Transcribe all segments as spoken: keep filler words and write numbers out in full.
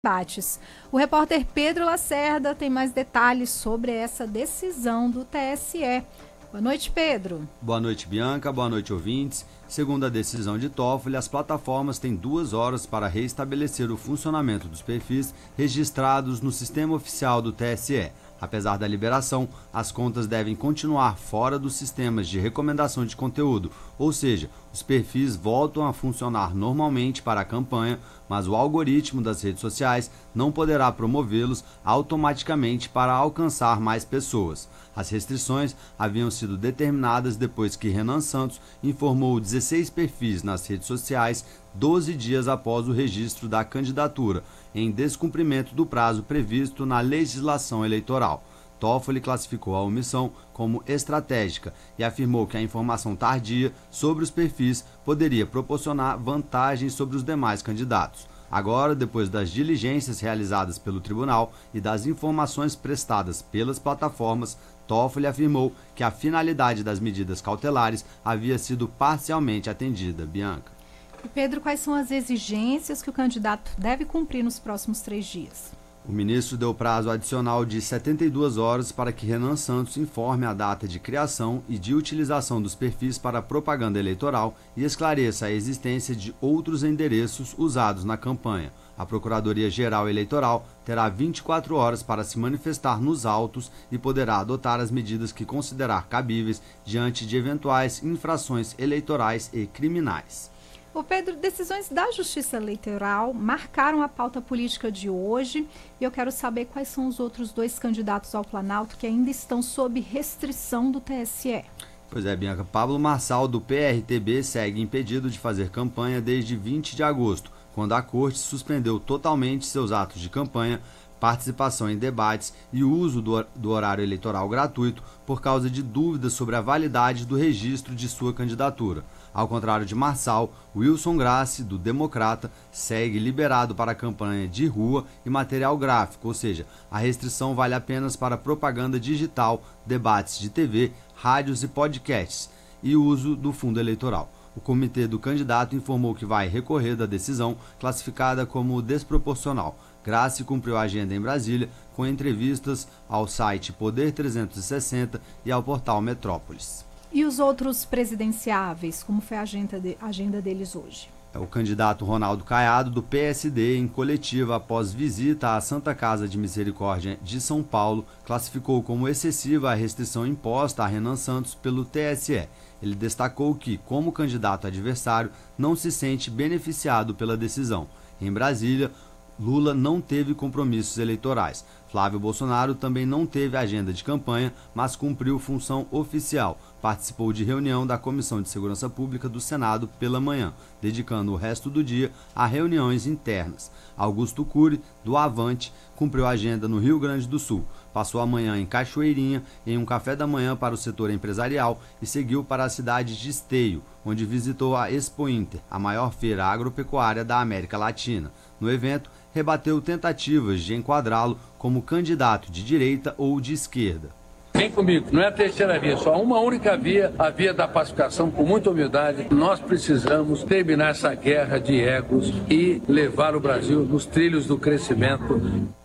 debates. O repórter Pedro Lacerda tem mais detalhes sobre essa decisão do T S E. Boa noite, Pedro. Boa noite, Bianca. Boa noite, ouvintes. Segundo a decisão de Toffoli, as plataformas têm duas horas para reestabelecer o funcionamento dos perfis registrados no sistema oficial do T S E. Apesar da liberação, as contas devem continuar fora dos sistemas de recomendação de conteúdo, ou seja, os perfis voltam a funcionar normalmente para a campanha, mas o algoritmo das redes sociais não poderá promovê-los automaticamente para alcançar mais pessoas. As restrições haviam sido determinadas depois que Renan Santos informou dezesseis perfis nas redes sociais doze dias após o registro da candidatura, em descumprimento do prazo previsto na legislação eleitoral. Toffoli classificou a omissão como estratégica e afirmou que a informação tardia sobre os perfis poderia proporcionar vantagens sobre os demais candidatos. Agora, depois das diligências realizadas pelo tribunal e das informações prestadas pelas plataformas, Toffoli afirmou que a finalidade das medidas cautelares havia sido parcialmente atendida. Bianca. E Pedro, quais são as exigências que o candidato deve cumprir nos próximos três dias? O ministro deu prazo adicional de setenta e duas horas para que Renan Santos informe a data de criação e de utilização dos perfis para propaganda eleitoral e esclareça a existência de outros endereços usados na campanha. A Procuradoria-Geral Eleitoral terá vinte e quatro horas para se manifestar nos autos e poderá adotar as medidas que considerar cabíveis diante de eventuais infrações eleitorais e criminais. Ô Pedro, decisões da Justiça Eleitoral marcaram a pauta política de hoje e eu quero saber quais são os outros dois candidatos ao Planalto que ainda estão sob restrição do T S E. Pois é, Bianca. Pablo Marçal, do P R T B, segue impedido de fazer campanha desde vinte de agosto, quando a Corte suspendeu totalmente seus atos de campanha, participação em debates e uso do, do horário eleitoral gratuito por causa de dúvidas sobre a validade do registro de sua candidatura. Ao contrário de Marçal, Wilson Grassi, do Democrata, segue liberado para a campanha de rua e material gráfico, ou seja, a restrição vale apenas para propaganda digital, debates de T V, rádios e podcasts, e uso do fundo eleitoral. O comitê do candidato informou que vai recorrer da decisão, classificada como desproporcional. Grassi cumpriu a agenda em Brasília, com entrevistas ao site Poder trezentos e sessenta e ao portal Metrópolis. E os outros presidenciáveis, como foi a agenda, de, a agenda deles hoje? O candidato Ronaldo Caiado, do P S D, em coletiva após visita à Santa Casa de Misericórdia de São Paulo, classificou como excessiva a restrição imposta a Renan Santos pelo T S E. Ele destacou que, como candidato adversário, não se sente beneficiado pela decisão. Em Brasília, Lula não teve compromissos eleitorais. Flávio Bolsonaro também não teve agenda de campanha, mas cumpriu função oficial. Participou de reunião da Comissão de Segurança Pública do Senado pela manhã, dedicando o resto do dia a reuniões internas. Augusto Cury, do Avante, cumpriu a agenda no Rio Grande do Sul. Passou a manhã em Cachoeirinha, em um café da manhã para o setor empresarial e seguiu para a cidade de Esteio, onde visitou a Expo Inter, a maior feira agropecuária da América Latina. No evento, rebateu tentativas de enquadrá-lo como candidato de direita ou de esquerda. Vem comigo, não é a terceira via, só uma única via, a via da pacificação, com muita humildade. Nós precisamos terminar essa guerra de egos e levar o Brasil nos trilhos do crescimento.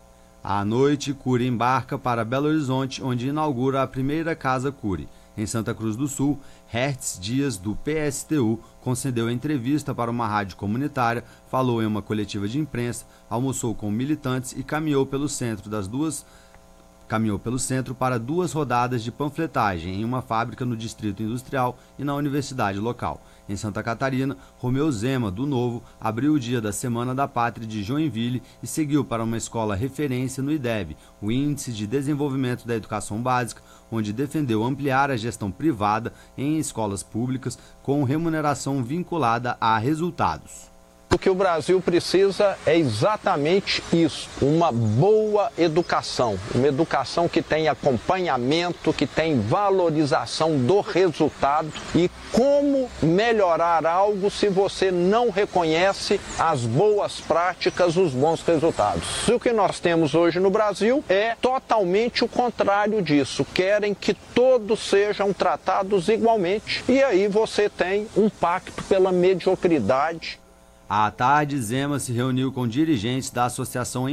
À noite, Cury embarca para Belo Horizonte, onde inaugura a primeira Casa Cury. Em Santa Cruz do Sul, Hertz Dias, do P S T U, concedeu entrevista para uma rádio comunitária, falou em uma coletiva de imprensa, almoçou com militantes e caminhou pelo centro das duas caminhou pelo centro para duas rodadas de panfletagem em uma fábrica no Distrito Industrial e na universidade local. Em Santa Catarina, Romeu Zema, do Novo, abriu o dia da Semana da Pátria de Joinville e seguiu para uma escola referência no I D E B, o Índice de Desenvolvimento da Educação Básica, onde defendeu ampliar a gestão privada em escolas públicas com remuneração vinculada a resultados. O que o Brasil precisa é exatamente isso, uma boa educação, uma educação que tem acompanhamento, que tem valorização do resultado. E como melhorar algo se você não reconhece as boas práticas, os bons resultados? E o que nós temos hoje no Brasil é totalmente o contrário disso, querem que todos sejam tratados igualmente e aí você tem um pacto pela mediocridade. À tarde, Zema se reuniu com dirigentes da Associação